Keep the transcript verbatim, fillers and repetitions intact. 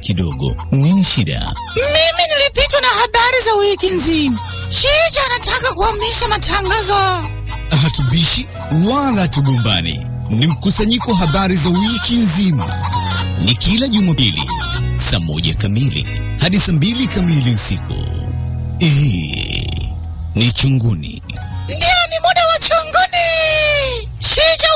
kidogo. Nini shida? Mimi nilipitwa na habari za wiki nzima. Shija anataka kuhamisha matangazo. Hatubishi wala tugombani. Ni mkusanyiko wa habari za wiki nzima. Ni kila Jumapili saa moja kamili hadi saa mbili kamili usiku. Hii ni Chunguni.